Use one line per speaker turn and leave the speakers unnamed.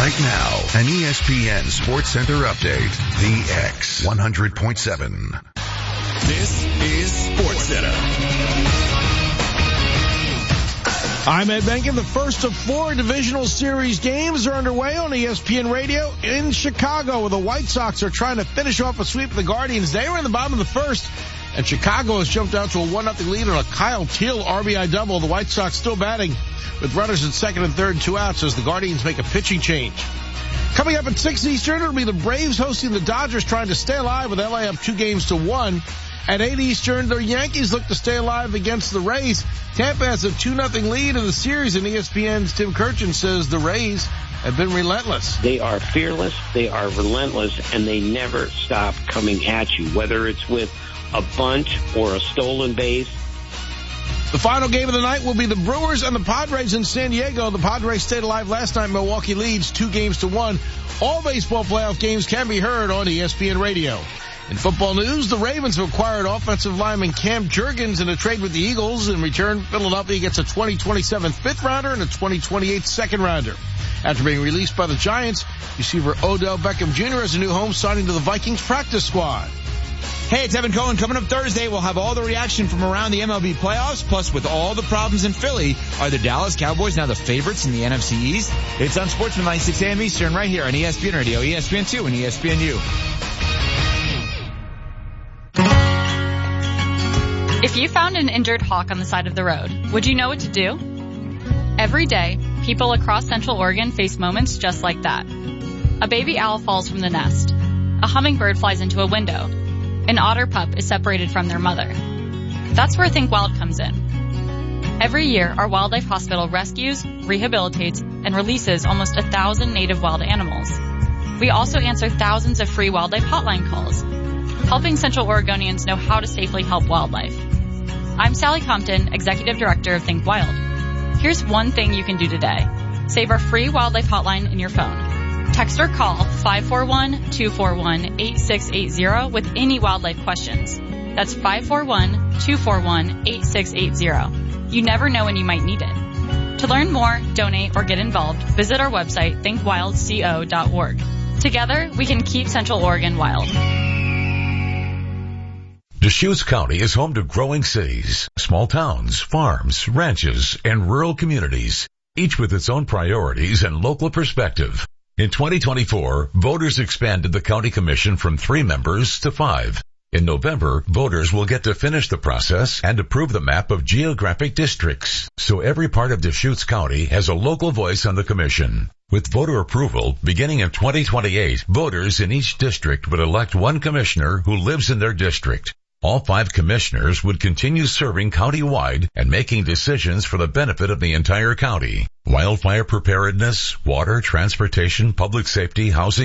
Right now, an ESPN Sports Center update. The X 100.7.
This is Sports Center.
I'm Ed Benkin. The first of 4 divisional series games are underway on ESPN Radio in Chicago, where the White Sox are trying to finish off a sweep of the Guardians. They were in the bottom of the first, and Chicago has jumped out to a 1-0 lead on a Kyle Teel RBI double. The White Sox still batting with runners at second and third, 2 outs as the Guardians make a pitching change. Coming up at 6 Eastern, it'll be the Braves hosting the Dodgers, trying to stay alive with LA up 2-1. At 8 Eastern, the Yankees look to stay alive against the Rays. Tampa has a 2-0 lead in the series, and ESPN's Tim Kirchin says the Rays have been relentless.
They are fearless, they are relentless, and they never stop coming at you, whether it's with a bunt or a stolen base.
The final game of the night will be the Brewers and the Padres in San Diego. The Padres stayed alive last night. Milwaukee leads 2-1. All baseball playoff games can be heard on ESPN Radio. In football news, the Ravens have acquired offensive lineman Cam Jurgens in a trade with the Eagles. In return, Philadelphia gets a 2027 fifth-rounder and a 2028 second-rounder. After being released by the Giants, receiver Odell Beckham Jr. has a new home, signing to the Vikings practice squad.
Hey, it's Evan Cohen. Coming up Thursday, we'll have all the reaction from around the MLB playoffs. Plus, with all the problems in Philly, are the Dallas Cowboys now the favorites in the NFC East? It's on Sportsman 96 AM Eastern right here on ESPN Radio, ESPN2, and ESPNU.
If you found an injured hawk on the side of the road, would you know what to do? Every day, people across Central Oregon face moments just like that. A baby owl falls from the nest. A hummingbird flies into a window. An otter pup is separated from their mother. That's where Think Wild comes in. Every year, our wildlife hospital rescues, rehabilitates, and releases almost 1,000 native wild animals. We also answer thousands of free wildlife hotline calls, helping Central Oregonians know how to safely help wildlife. I'm Sally Compton, Executive Director of Think Wild. Here's one thing you can do today. Save our free wildlife hotline in your phone. Text or call 541-241-8680 with any wildlife questions. That's 541-241-8680. You never know when you might need it. To learn more, donate, or get involved, visit our website, thinkwildco.org. Together, we can keep Central Oregon wild.
Deschutes County is home to growing cities, small towns, farms, ranches, and rural communities, each with its own priorities and local perspective. In 2024, voters expanded the county commission from 3 members to 5. In November, voters will get to finish the process and approve the map of geographic districts, so every part of Deschutes County has a local voice on the commission. With voter approval, beginning in 2028, voters in each district would elect 1 commissioner who lives in their district. All 5 commissioners would continue serving county-wide and making decisions for the benefit of the entire county. Wildfire preparedness, water, transportation, public safety, housing,